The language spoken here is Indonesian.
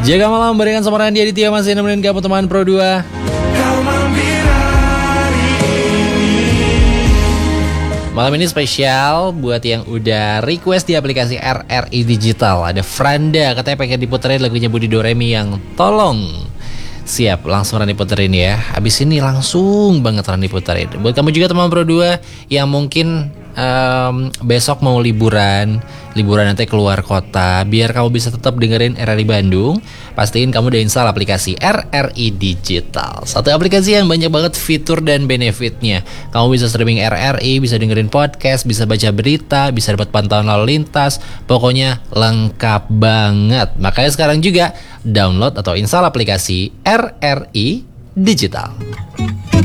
Jaga malam barengan sama Randy Aditya masih nemenin kamu teman Pro 2. Malam ini spesial buat yang udah request di aplikasi RRI Digital. Ada Franda katanya pengen diputerin lagunya Budi Doremi yang Tolong. Siap, langsung Randy puterin ya. Abis ini langsung banget Randy puterin. Buat kamu juga teman Pro 2 yang mungkin besok mau liburan nanti keluar kota, biar kamu bisa tetap dengerin RRI Bandung, pastiin kamu udah install aplikasi RRI Digital. Satu aplikasi yang banyak banget fitur dan benefitnya. Kamu bisa streaming RRI, bisa dengerin podcast, bisa baca berita, bisa dapat pantauan lalu lintas. Pokoknya lengkap banget. Makanya sekarang juga download atau install aplikasi RRI Digital.